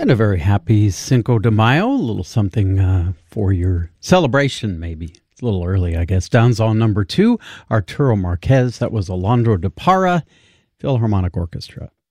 And a very happy Cinco de Mayo, a little something for your celebration, maybe. It's a little early, I guess. Downzone number 2, Arturo Marquez. That was Alondra de Para, Philharmonic Orchestra.